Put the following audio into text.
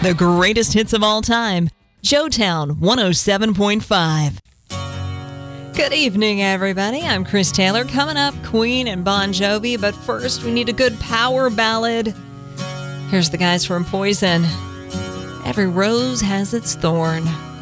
The greatest hits of all time. Joetown 107.5. Good evening, everybody. I'm Chris Taylor. Coming up, Queen and Bon Jovi. But first, we need a good power ballad. Here's the guys from Poison. Every rose has its thorn.